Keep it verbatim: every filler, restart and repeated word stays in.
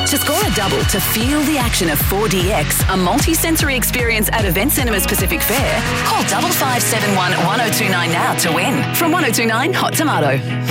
To score a double to feel the action of four D X, a multi-sensory experience at Event Cinemas Pacific Fair, call double five seven one one oh two nine now to win. From one oh two nine Hot Tomato.